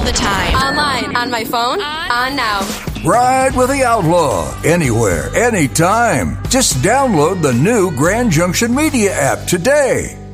the time. Online, on my phone, on now. Ride with the Outlaw. Anywhere, anytime. Just download the new Grand Junction Media app today.